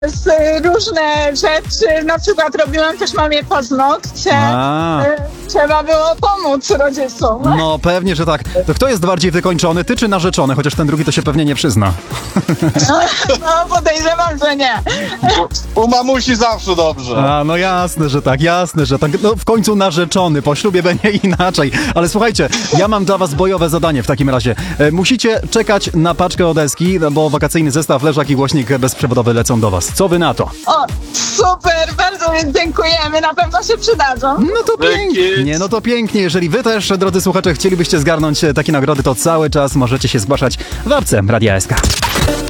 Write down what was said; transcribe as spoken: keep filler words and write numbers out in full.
z, różne rzeczy, na przykład robiłam też mamie paznokcie. A. E, Trzeba było pomóc rodzicom. No pewnie, że tak. To kto jest bardziej wykończony, ty czy narzeczony? Chociaż ten drugi to się pewnie nie przyzna. No podejrzewam, że nie. U mamusi zawsze dobrze. A, no jasne, że tak, jasne, że tak. No w końcu narzeczony, po ślubie będzie inaczej. Ale słuchajcie, ja mam dla was bojowe zadanie w takim razie. E, musicie czekać na paczkę od Eski, bo wakacyjny zestaw, leżak i głośnik bezprzewodowy lecą do was. Co wy na to? O, super, bardzo dziękujemy, na pewno się przydadzą. No to pięknie. Nie, no to pięknie. Jeżeli wy też, drodzy słuchacze, chcielibyście zgarnąć e, takie nagrody, to cały czas możecie się zgłaszać w apce Radia S K.